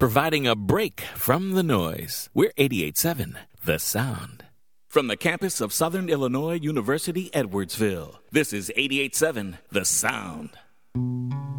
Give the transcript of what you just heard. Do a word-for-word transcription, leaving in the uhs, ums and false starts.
providing a break from the noise. We're eighty-eight point seven, The Sound. From the campus of Southern Illinois University, Edwardsville, this is eighty-eight point seven, The Sound.